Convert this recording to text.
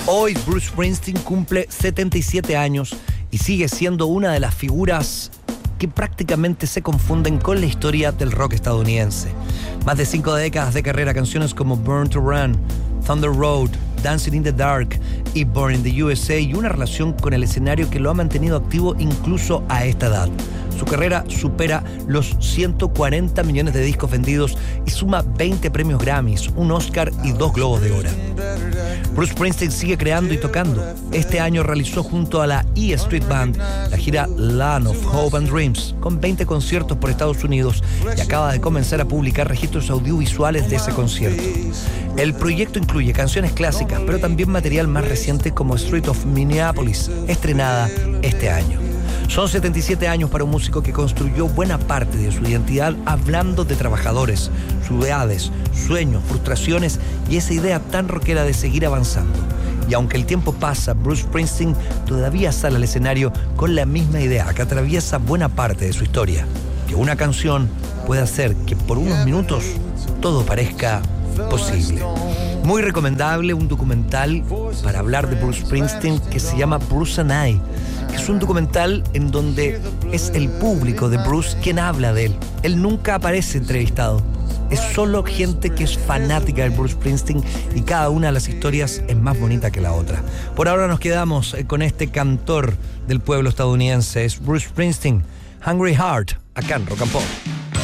Hoy Bruce Springsteen cumple 77 años y sigue siendo una de las figuras que prácticamente se confunden con la historia del rock estadounidense. Más de 5 décadas de carrera, canciones como Born to Run, Thunder Road, Dancing in the Dark y Born in the USA, y una relación con el escenario que lo ha mantenido activo incluso a esta edad. Su carrera supera los 140 millones de discos vendidos y suma 20 premios Grammys, un Oscar y 2 Globos de Oro. Bruce Springsteen sigue creando y tocando. Este año realizó junto a la E Street Band la gira Land of Hope and Dreams, con 20 conciertos por Estados Unidos, y acaba de comenzar a publicar registros audiovisuales de ese concierto. El proyecto incluye canciones clásicas, pero también material más reciente como Street of Minneapolis, estrenada este año. Son 77 años para un músico que construyó buena parte de su identidad hablando de trabajadores, ciudades, sueños, frustraciones y esa idea tan rockera de seguir avanzando. Y aunque el tiempo pasa, Bruce Springsteen todavía sale al escenario con la misma idea que atraviesa buena parte de su historia: que una canción puede hacer que por unos minutos todo parezca posible. Muy recomendable un documental para hablar de Bruce Springsteen que se llama Bruce and I. Es un documental en donde es el público de Bruce quien habla de él. Él nunca aparece entrevistado. Es solo gente que es fanática de Bruce Springsteen, y cada una de las historias es más bonita que la otra. Por ahora nos quedamos con este cantor del pueblo estadounidense. Es Bruce Springsteen, Hungry Heart, acá en Rock and Pop.